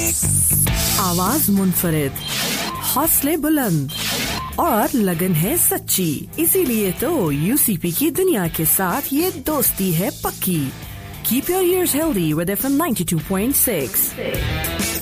आवाज मुनफरिद, हौसले बुलंद और लगन है सच्ची। इसीलिए तो यूसीपी की दुनिया के साथ ये दोस्ती है पक्की। Keep your ears healthy with FM 92.6.